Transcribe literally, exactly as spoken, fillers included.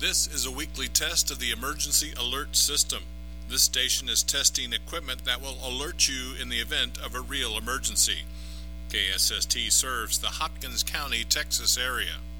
This is a weekly test of the Emergency Alert System. This station is testing equipment that will alert you in the event of a real emergency. K S S T serves the Hopkins County, Texas area.